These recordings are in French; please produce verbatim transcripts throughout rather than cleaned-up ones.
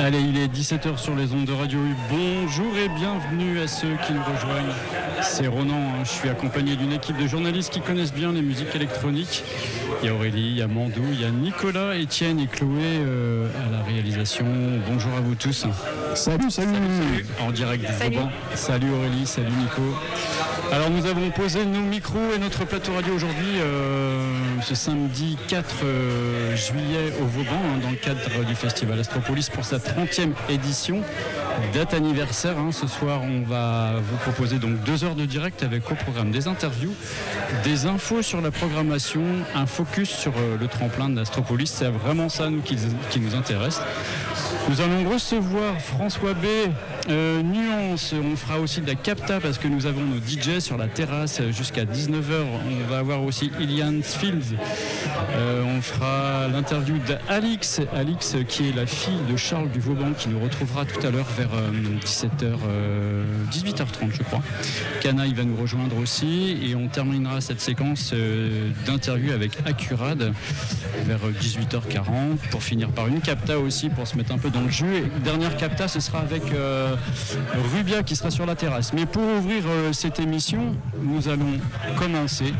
Allez, il est dix-sept heures sur les ondes de Radio U. Bonjour et bienvenue à ceux qui nous rejoignent. C'est Ronan, je suis accompagné d'une équipe de journalistes qui connaissent bien les musiques électroniques. Il y a Aurélie, il y a Mandou, il y a Nicolas, Étienne et Chloé euh, à la réalisation. Bonjour à vous tous. Salut, salut, salut. En direct du Vauban. Salut Aurélie, salut Nico. Alors nous avons posé nos micros et notre plateau radio aujourd'hui, euh, ce samedi quatre euh, juillet au Vauban, hein, dans le cadre du festival Astropolis pour sa trentième édition. Date anniversaire, hein. Ce soir on va vous proposer donc deux heures de direct avec au programme des interviews, des infos sur la programmation, un focus sur euh, le tremplin de l'Astropolis. C'est vraiment ça nous qui, qui nous intéresse. Nous allons recevoir François B, euh, Nuance, on fera aussi de la capta parce que nous avons nos D J sur la terrasse jusqu'à dix-neuf heures. On va avoir aussi Ilian Fields, euh, on fera l'interview d'Alix, Alix qui est la fille de Charles du Vauban qui nous retrouvera tout à l'heure vers euh, dix-sept heures, euh, dix-huit heures trente je crois. Cana il va nous rejoindre aussi et on terminera cette séquence euh, d'interview avec Accurad vers dix-huit heures quarante pour finir par une capta aussi pour se mettre un peu dans le jus. Et dernière capta, ce sera avec euh, Rubia qui sera sur la terrasse. Mais pour ouvrir euh, cette émission, nous allons commencer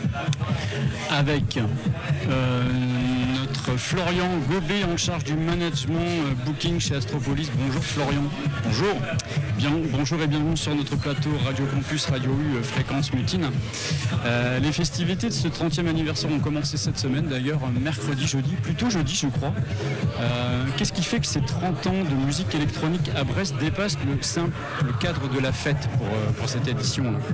avec euh, notre Florian Gobet en charge du management euh, booking chez Astropolis. Bonjour Florian. Bonjour. Bien, bonjour et bienvenue sur notre plateau Radio Campus, Radio U, euh, Fréquence Mutine. Euh, les festivités de ce trentième anniversaire ont commencé cette semaine, d'ailleurs mercredi, jeudi, plutôt jeudi je crois. Euh, qu'est-ce qui fait que ces trente ans de musique électronique à Brest dépassent le simple le cadre de la fête pour, euh, pour cette édition là?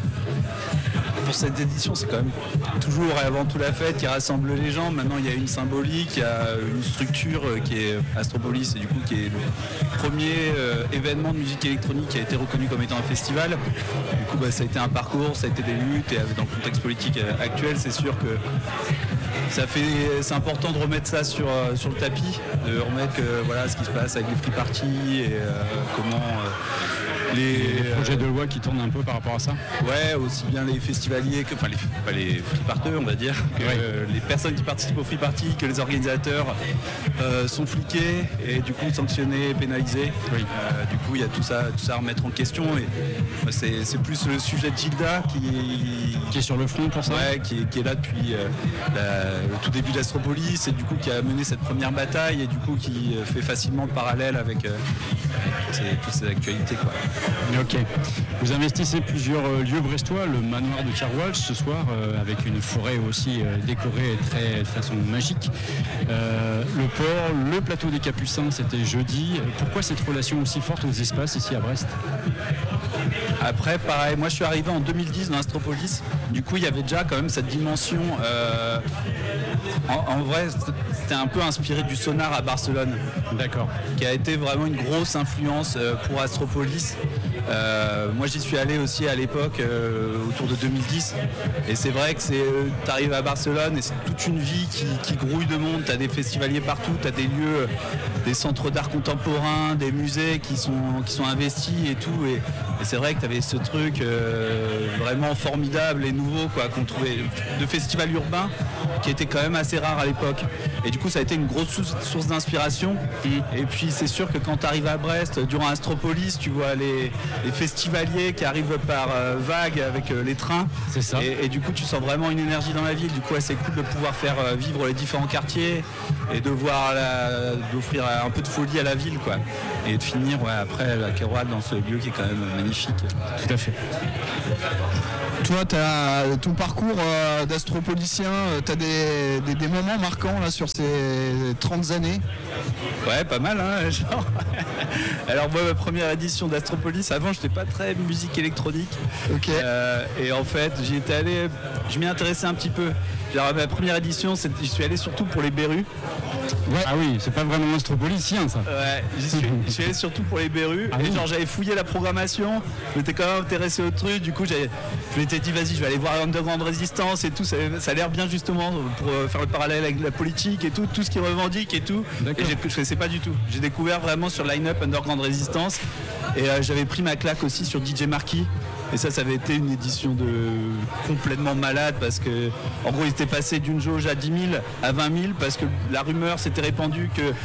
Pour cette édition, c'est quand même toujours et avant tout la fête qui rassemble les gens. Maintenant, il y a une symbolique, il y a une structure qui est Astropolis et du coup qui est le premier euh, événement de musique électronique qui a été reconnu comme étant un festival. Du coup, bah, ça a été un parcours, ça a été des luttes et dans le contexte politique actuel, c'est sûr que ça fait, c'est important de remettre ça sur, euh, sur le tapis, de remettre que, voilà, ce qui se passe avec les free parties et euh, comment euh, les, les projets de loi qui tournent un peu par rapport à ça. Ouais, aussi bien les festivaliers que, enfin les, pas les free parteurs on va dire, que ouais. euh, les personnes qui participent aux free parties, que les organisateurs euh, sont fliqués et du coup sanctionnés, pénalisés. Oui. Euh, du coup il y a tout ça, tout ça à remettre en question et bah, c'est, c'est plus le sujet de Gilda qui, qui est sur le front pour ça. Ouais, qui, qui est là depuis euh, la, le tout début d'Astropolis et du coup qui a mené cette première bataille et du coup qui fait facilement le parallèle avec euh, toutes, ces, toutes ces actualités quoi. Ok. Vous investissez plusieurs euh, lieux brestois, le manoir de Carwal ce soir euh, avec une forêt aussi euh, décorée très, de façon magique. Euh, le port, le plateau des Capucins, c'était jeudi. Pourquoi cette relation aussi forte aux espaces ici à Brest? Après, pareil, moi je suis arrivé en deux mille dix dans Astropolis. Du coup, il y avait déjà quand même cette dimension. Euh, en, en vrai, c'était un peu inspiré du Sonar à Barcelone. D'accord. Qui a été vraiment une grosse influence euh, pour Astropolis. Euh, moi j'y suis allé aussi à l'époque euh, autour de deux mille dix et c'est vrai que c'est euh, t'arrives à Barcelone et c'est toute une vie qui, qui grouille de monde, t'as des festivaliers partout, t'as des lieux, des centres d'art contemporain, des musées qui sont, qui sont investis et tout et, et c'est vrai que t'avais ce truc euh, vraiment formidable et nouveau quoi, qu'on trouvait de festival urbain qui était quand même assez rare à l'époque et du coup ça a été une grosse source, source d'inspiration mmh. Et puis c'est sûr que quand t'arrives à Brest durant Astropolis tu vois les les festivaliers qui arrivent par euh, vagues avec euh, les trains. C'est ça. Et, et du coup, tu sens vraiment une énergie dans la ville. Du coup, ouais, c'est cool de pouvoir faire euh, vivre les différents quartiers et de voir la, d'offrir un peu de folie à la ville, quoi. Et de finir ouais, après la Kéroual dans ce lieu qui est quand même magnifique. Tout à fait. Toi, t'as ton parcours euh, d'astropolicien, euh, tu as des, des, des moments marquants là, sur ces trente années? Ouais, pas mal, hein, genre. Alors moi, ma première édition d'Astropolis, avant, je n'étais pas très musique électronique. Ok. Euh, et en fait, j'y étais allé, je m'y intéressais un petit peu. Genre, ma première édition, c'est, je suis allé surtout pour les Berus. Ouais. Ah oui, c'est pas vraiment astropolicien ça. Ouais, j'y suis, je suis allé surtout pour les Berus. Ah et oui. Genre j'avais fouillé la programmation, je m'étais quand même intéressé au truc. Du coup, j'avais, je m'étais dit vas-y, je vais aller voir Underground Resistance et tout. Ça, ça a l'air bien justement pour faire le parallèle avec la politique et tout, tout ce qu'ils revendiquent et tout. D'accord. Et je ne connaissais pas du tout. J'ai découvert vraiment sur line-up Underground Resistance et euh, j'avais pris ma claque aussi sur D J Marquis. Et ça, ça avait été une édition de complètement malade parce que, en gros, il était passé d'une jauge à dix mille à vingt mille parce que la rumeur s'était répandue que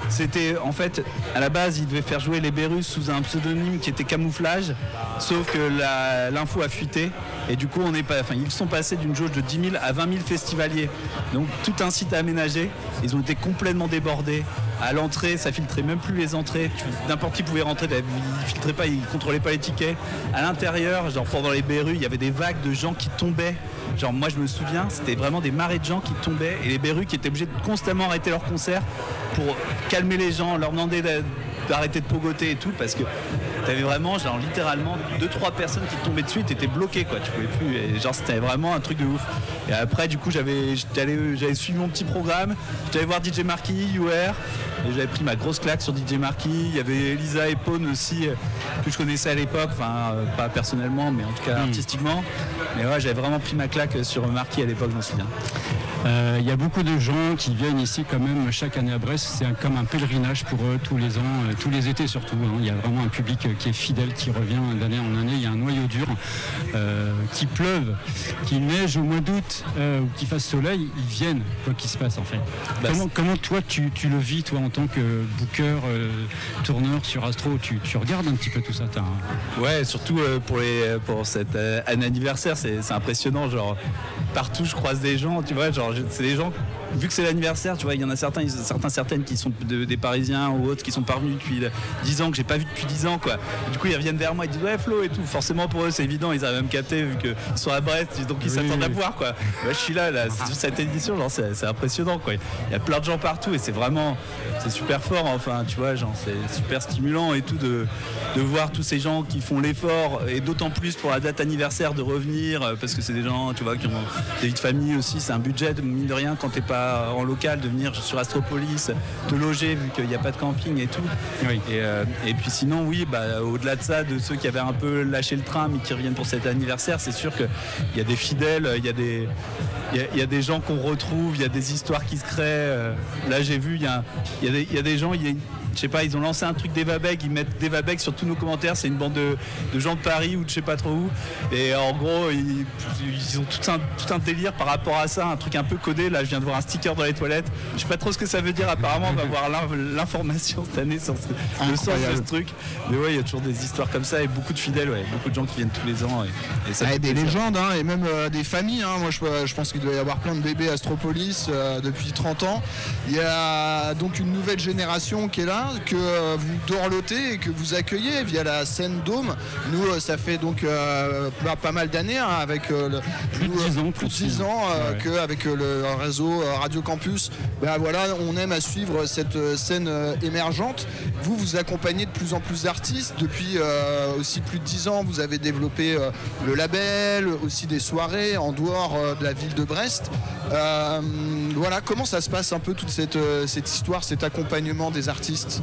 c'était en fait à la base ils devaient faire jouer les Bérus sous un pseudonyme qui était Camouflage, sauf que la, l'info a fuité et du coup on est pas, enfin ils sont passés d'une jauge de dix mille à vingt mille festivaliers, donc tout un site aménagé, ils ont été complètement débordés. À l'entrée, ça filtrait même plus les entrées. N'importe qui pouvait rentrer, ils filtraient pas, ils contrôlaient pas les tickets. À l'intérieur, genre pendant les Bérus, il y avait des vagues de gens qui tombaient. Genre moi je me souviens, c'était vraiment des marées de gens qui tombaient et les Bérus qui étaient obligés de constamment arrêter leur concert pour calmer les gens, leur demander d'arrêter de pogoter et tout, parce que t'avais vraiment genre littéralement deux trois personnes qui tombaient dessus et t'étais bloqué quoi, tu pouvais plus, et genre c'était vraiment un truc de ouf. Et après du coup j'avais allé, j'avais suivi mon petit programme, j'allais voir D J Marquis, U R, et j'avais pris ma grosse claque sur D J Marquis. Il y avait Elisa et Pone aussi que je connaissais à l'époque, enfin pas personnellement mais en tout cas mmh. artistiquement, mais ouais j'avais vraiment pris ma claque sur Marquis à l'époque, je m'en souviens. Il euh, y a beaucoup de gens qui viennent ici quand même chaque année à Brest, c'est un, comme un pèlerinage pour eux tous les ans, euh, tous les étés surtout. Il hein. y a vraiment un public euh, qui est fidèle, qui revient d'année en année. Il y a un noyau dur, euh, qu'il pleuve, qu'il neige au mois d'août euh, ou qu'il fasse soleil, ils viennent, quoi qu'il se passe en fait. Bah, comment, comment toi tu, tu le vis toi en tant que booker, euh, tourneur sur Astro, tu, tu regardes un petit peu tout ça t'as un... Ouais, surtout euh, pour, les, pour cette euh, année anniversaire, c'est, c'est impressionnant, genre partout je croise des gens, tu vois, genre c'est des gens, vu que c'est l'anniversaire, tu vois, il y en a certains, certains certaines qui sont de, des Parisiens ou autres qui sont parvenus depuis dix ans, que j'ai pas vu depuis dix ans quoi. Du coup ils reviennent vers moi, ils disent ouais Flo et tout, forcément pour eux c'est évident, ils avaient même capté vu qu'ils sont à Brest, donc ils oui, s'attendent oui. à voir quoi. Moi je suis là, là sur cette édition, genre c'est, c'est impressionnant quoi. Il y a plein de gens partout et c'est vraiment, c'est super fort, enfin tu vois, genre c'est super stimulant et tout de, de voir tous ces gens qui font l'effort, et d'autant plus pour la date anniversaire de revenir, parce que c'est des gens tu vois qui ont des vies de famille aussi, c'est un budget de mine de rien quand t'es pas en local, de venir sur Astropolis, te loger vu qu'il n'y a pas de camping et tout. Oui. Et, euh, et puis sinon oui, bah, au-delà de ça, de ceux qui avaient un peu lâché le train mais qui reviennent pour cet anniversaire, c'est sûr qu'il y a des fidèles, il y a des, il y a, il y a des gens qu'on retrouve, il y a des histoires qui se créent. Là j'ai vu, il y a, il y a, des, il y a des gens, il y a une, je sais pas, ils ont lancé un truc d'Evabeg, ils mettent d'Evabeg sur tous nos commentaires, c'est une bande de, de gens de Paris ou de je sais pas trop où, et en gros ils, ils ont tout un, tout un délire par rapport à ça, un truc un peu codé. Là je viens de voir un sticker dans les toilettes, je sais pas trop ce que ça veut dire, apparemment on va voir l'information cette année sur ce, le sens de ce truc, mais ouais il y a toujours des histoires comme ça et beaucoup de fidèles, ouais, beaucoup de gens qui viennent tous les ans et, et ça ah, et des légendes hein, et même euh, des familles hein. Moi je, je pense qu'il doit y avoir plein de bébés Astropolis euh, depuis trente ans. Il y a donc une nouvelle génération qui est là, que euh, vous dorlotez et que vous accueillez via la scène Dôme. Nous euh, ça fait donc euh, bah, pas mal d'années hein, avec euh, le, plus de dix ans, plus de dix ans euh, ouais. qu'avec euh, le réseau euh, Radio Campus, bah, voilà, on aime à suivre cette euh, scène euh, émergente. Vous vous accompagnez de plus en plus d'artistes depuis euh, aussi plus de dix ans. Vous avez développé euh, le label, aussi des soirées en dehors euh, de la ville de Brest. Euh, voilà, comment ça se passe un peu toute cette, euh, cette histoire, cet accompagnement des artistes?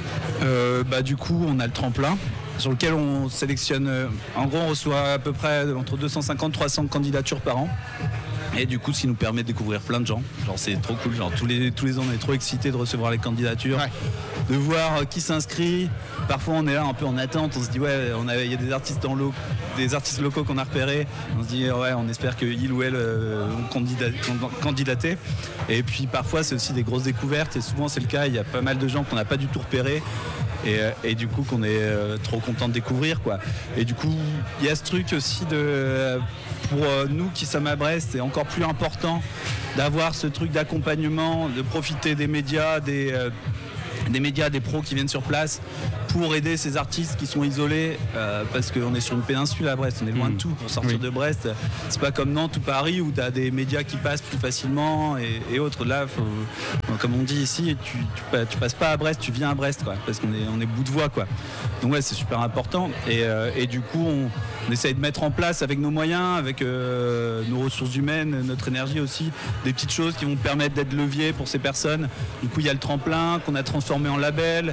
euh, bah, Du coup, on a le tremplin sur lequel on sélectionne, euh, en gros on reçoit à peu près entre deux cent cinquante et trois cents candidatures par an. Et du coup, ce qui nous permet de découvrir plein de gens. Genre, c'est trop cool. Genre, tous les, tous les ans, on est trop excités de recevoir les candidatures, ouais. de voir euh, qui s'inscrit. Parfois, on est là un peu en attente. On se dit, ouais, on a, il y a des artistes, dans lo- des artistes locaux qu'on a repérés. On se dit, ouais, on espère qu'il ou elle euh, vont candidat- candidater. Et puis, parfois, c'est aussi des grosses découvertes. Et souvent, c'est le cas. Il y a pas mal de gens qu'on n'a pas du tout repérés. Et, et du coup qu'on est euh, trop content de découvrir quoi. Et du coup il y a ce truc aussi de euh, pour euh, nous qui sommes à Brest, c'est encore plus important d'avoir ce truc d'accompagnement, de profiter des médias, des, euh, des médias, des pros qui viennent sur place pour aider ces artistes qui sont isolés euh, parce qu'on est sur une péninsule à Brest, on est loin mmh. de tout. Pour sortir oui. de Brest, c'est pas comme Nantes ou Paris où tu as des médias qui passent plus facilement et, et autres. Là, faut, comme on dit ici, tu, tu, tu passes pas à Brest, tu viens à Brest quoi, parce qu'on est, on est bout de voie quoi. Donc ouais, c'est super important et, euh, et du coup on, on essaye de mettre en place avec nos moyens, avec euh, nos ressources humaines, notre énergie aussi, des petites choses qui vont permettre d'être levier pour ces personnes. Du coup il y a le tremplin qu'on a transformé en label.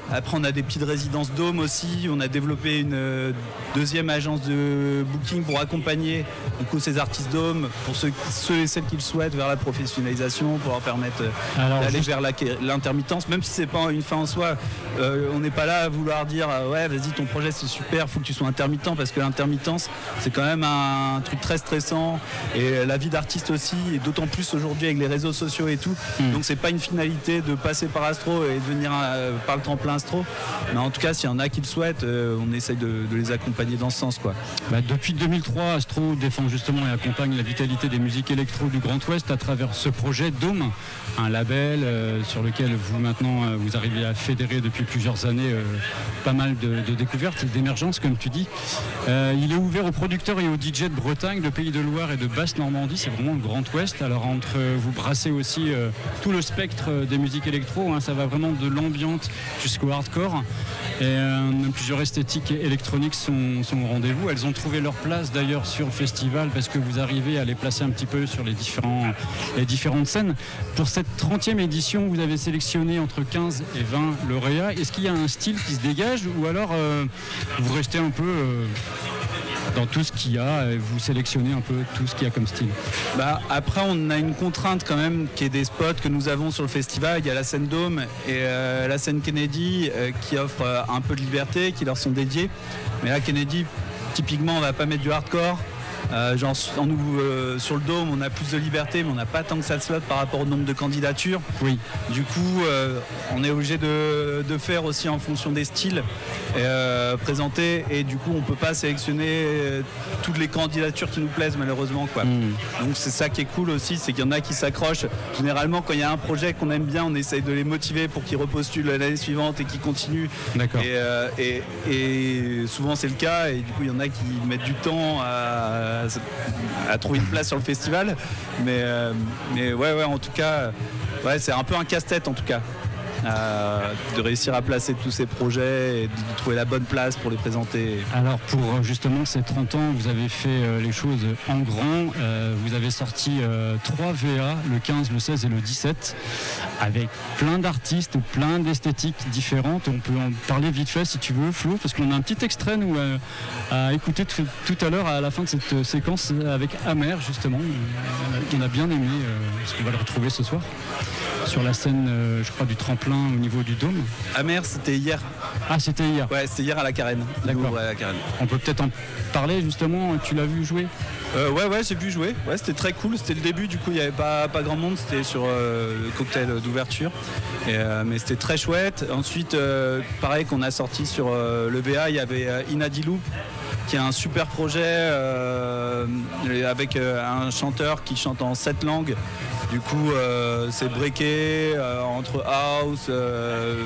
Après, on a des petites résidences Dôme aussi. On a développé une euh, deuxième agence de booking pour accompagner du coup, ces artistes Dôme, pour ceux, ceux et celles qui le souhaitent, vers la professionnalisation, pour leur permettre euh, d'aller juste... vers la, l'intermittence. Même si c'est pas une fin en soi, euh, on n'est pas là à vouloir dire euh, ouais, vas-y, ton projet c'est super, faut que tu sois intermittent, parce que l'intermittence, c'est quand même un, un truc très stressant. Et la vie d'artiste aussi, et d'autant plus aujourd'hui avec les réseaux sociaux et tout. Mmh. Donc, c'est pas une finalité de passer par Astro et de venir euh, par le tremplin Astro. Mais en tout cas, s'il y en a qui le souhaitent, euh, on essaye de, de les accompagner dans ce sens, quoi. Bah, depuis deux mille trois, Astro défend justement et accompagne la vitalité des musiques électro du Grand Ouest à travers ce projet Dôme, un label euh, sur lequel vous maintenant euh, vous arrivez à fédérer depuis plusieurs années euh, pas mal de, de découvertes et d'émergences, comme tu dis. Euh, il est ouvert aux producteurs et aux D J de Bretagne, de Pays de Loire et de Basse-Normandie. C'est vraiment le Grand Ouest. Alors entre vous brassez aussi euh, tout le spectre des musiques électro, hein, ça va vraiment de l'ambiante jusqu'au hardcore. Et euh, plusieurs esthétiques électroniques sont, sont au rendez-vous. Elles ont trouvé leur place d'ailleurs sur le festival, parce que vous arrivez à les placer un petit peu sur les, différents, les différentes scènes. Pour cette trentième édition, vous avez sélectionné entre quinze et vingt lauréats. Est-ce qu'il y a un style qui se dégage, ou alors euh, vous restez un peu euh, dans tout ce qu'il y a et vous sélectionnez un peu tout ce qu'il y a comme style? Bah, après, on a une contrainte quand même qui est des spots que nous avons sur le festival. Il y a la scène Dôme et euh, la scène Kennedy euh, qui offrent euh, un peu de liberté, qui leur sont dédiés. Mais là, Kennedy, typiquement, on va pas mettre du hardcore. Euh, genre, en nous, euh, sur le Dôme, on a plus de liberté, mais on n'a pas tant que ça de slot par rapport au nombre de candidatures. Oui. Du coup, euh, on est obligé de, de faire aussi en fonction des styles euh, présentés, et du coup, on peut pas sélectionner euh, toutes les candidatures qui nous plaisent, malheureusement, quoi. Mmh. Donc, c'est ça qui est cool aussi, c'est qu'il y en a qui s'accrochent. Généralement, quand il y a un projet qu'on aime bien, on essaye de les motiver pour qu'ils repostulent l'année suivante et qu'ils continuent. D'accord. Et, euh, et, et souvent, c'est le cas, et du coup, il y en a qui mettent du temps à à trouver une place sur le festival, mais, euh, mais ouais, ouais, en tout cas, ouais, c'est un peu un casse-tête en tout cas. Euh, de réussir à placer tous ces projets et de trouver la bonne place pour les présenter. Alors pour justement ces trente ans, vous avez fait euh, les choses en grand. Euh, vous avez sorti euh, trois V A, le quinze, le seize et le dix-sept, avec plein d'artistes, plein d'esthétiques différentes. On peut en parler vite fait si tu veux, Flo, parce qu'on a un petit extrait nous euh, à écouter t- tout à l'heure à la fin de cette séquence avec Amer, justement, qu'on a bien aimé, euh, parce qu'on va le retrouver ce soir sur la scène, euh, je crois, du tremplin au niveau du Dôme. Amer, c'était hier. Ah, c'était hier. Ouais, c'était hier à la Carène. D'accord. À la Carène. On peut peut-être en parler justement. Tu l'as vu jouer? euh, Ouais, ouais, j'ai vu jouer. Ouais, c'était très cool. C'était le début. Du coup, il n'y avait pas, pas grand monde. C'était sur euh, le cocktail d'ouverture. Et, euh, mais c'était très chouette. Ensuite, euh, pareil qu'on a sorti sur euh, le V A, il y avait euh, Inadi Loop, qui est un super projet euh, avec euh, un chanteur qui chante en sept langues. Du coup, euh, c'est breaké euh, entre house, euh,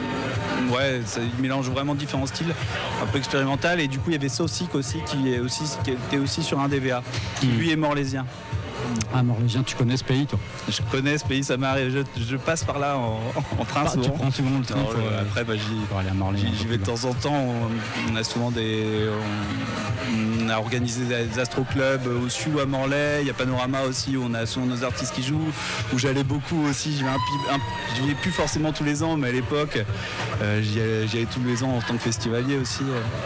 ouais, ça mélange vraiment différents styles, un peu expérimental. Et du coup, il y avait Saucic aussi, qui est aussi, qui était aussi sur un des V A, qui mmh. lui est morlaisien. Ah, morlaisien, tu connais ce pays, toi? Je connais ce pays, ça m'arrive. Je, je passe par là en, en train bah, souvent. Tu prends souvent le train. Non, pour, euh, après, bah, j'y, pour aller à Morlaix, j'y vais de temps en temps. On, on a souvent des, on, on a organisé des astro-clubs au Sud ou à Morlaix. Il y a Panorama aussi où on a souvent nos artistes qui jouent. Où j'allais beaucoup aussi. J'y vais, un, un, j'y vais plus forcément tous les ans, mais à l'époque, euh, j'y, allais, j'y allais tous les ans en tant que festivalier aussi.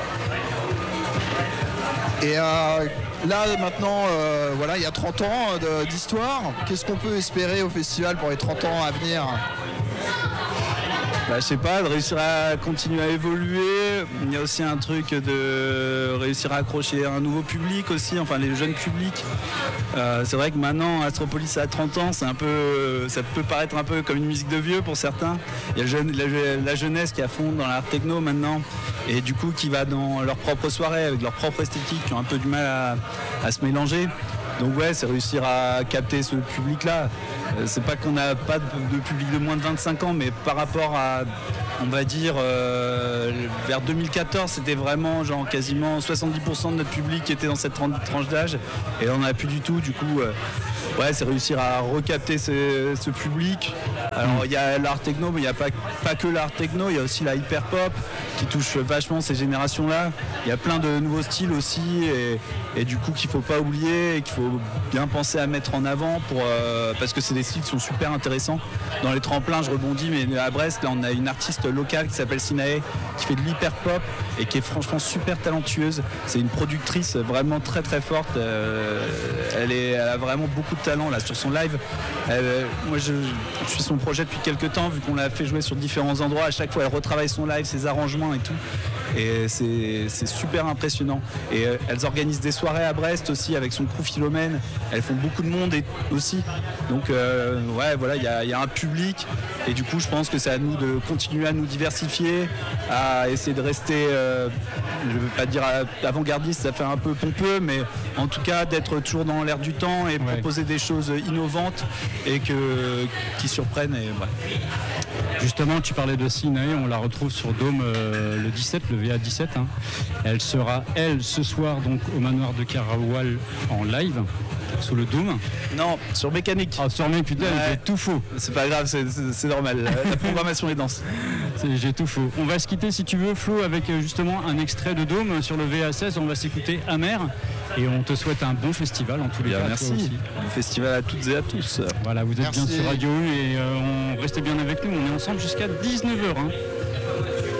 Et euh, là maintenant, euh, voilà, il y a trente ans de, d'histoire. Qu'est-ce qu'on peut espérer au festival pour les trente ans à venir? Bah, je sais pas, de réussir à continuer à évoluer. Il y a aussi un truc de réussir à accrocher un nouveau public aussi, enfin les jeunes publics. Euh, c'est vrai que maintenant, Astropolis à trente ans, c'est un peu, ça peut paraître un peu comme une musique de vieux pour certains. Il y a jeune, la, la jeunesse qui est à fond dans l'art techno maintenant, et du coup qui va dans leur propre soirée avec leur propre esthétique, qui ont un peu du mal à, à se mélanger. Donc ouais, c'est réussir à capter ce public-là. Euh, c'est pas qu'on n'a pas de, de public de moins de vingt-cinq ans, mais par rapport à, on va dire, euh, vers deux mille quatorze, c'était vraiment genre quasiment soixante-dix pour cent de notre public qui était dans cette tranche d'âge. Et là, on n'a plus du tout. Du coup, euh, ouais, c'est réussir à recapter ce, ce public. Alors il y a l'art techno, mais il n'y a pas, pas que l'art techno, il y a aussi la hyper pop qui touche vachement ces générations-là. Il y a plein de nouveaux styles aussi, et, et du coup qu'il ne faut pas oublier et qu'il faut bien penser à mettre en avant pour, euh, parce que c'est des styles qui sont super intéressants. Dans les tremplins, je rebondis, mais à Brest, là on a une artiste locale qui s'appelle Sinae, qui fait de l'hyper pop et qui est franchement super talentueuse. C'est une productrice vraiment très très forte. Euh, elle, est, elle a vraiment beaucoup de talent là sur son live. Euh, moi je, je suis son projet depuis quelques temps, vu qu'on l'a fait jouer sur différents endroits. À chaque fois elle retravaille son live, ses arrangements et tout. Et c'est, c'est super impressionnant. Et euh, elles organisent des soirées à Brest aussi avec son crew Philomène. Elles font beaucoup de monde et, aussi. Donc euh, ouais voilà, il y, y a un public. Et du coup je pense que c'est à nous de continuer à nous diversifier, à essayer de rester, euh, je ne veux pas dire avant-gardiste, ça fait un peu pompeux, mais en tout cas d'être toujours dans l'air du temps et ouais. proposer des choses innovantes et que, qui surprennent. Et, ouais. Justement, tu parlais de Sinae, on la retrouve sur Dôme euh, le dix-sept, le V A dix-sept. Hein. Elle sera, elle, ce soir, donc au manoir de Caroual en live, sous le Dôme. Non, sur Mécanique. Ah, sur Mécanique, putain, ouais. J'ai tout faux. C'est pas grave, c'est, c'est, c'est normal. La, la programmation est dense. C'est, j'ai tout faux. On va se quitter, si tu veux, Flo, avec justement un extrait de Dôme sur le V A seize. On va s'écouter Amer. Et on te souhaite un bon festival en tous les bien, cas. Merci. Bon festival à toutes et à tous. Voilà, vous êtes merci. Bien sur Radio U et euh, on restez bien avec nous. On est ensemble jusqu'à dix-neuf heures. Hein.